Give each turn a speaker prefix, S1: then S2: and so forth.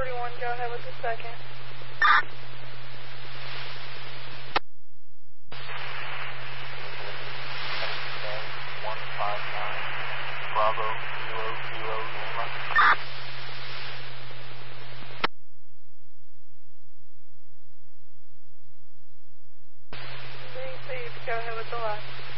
S1: 41, go ahead with the second.
S2: Bravo, Kilo, Lima.
S1: Received, go ahead with the last.